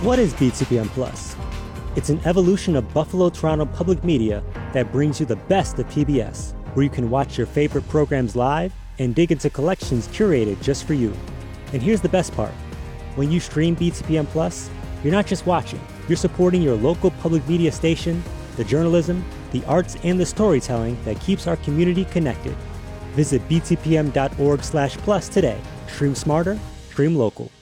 What is BTPM Plus? It's an evolution of Buffalo Toronto Public Media that brings you the best of PBS, where you can watch your favorite programs live and dig into collections curated just for you. And here's the best part. When you stream BTPM Plus, you're not just watching, you're supporting your local public media station, the journalism, the arts, and the storytelling that keeps our community connected. Visit btpm.org/plus today. Stream smarter, stream local.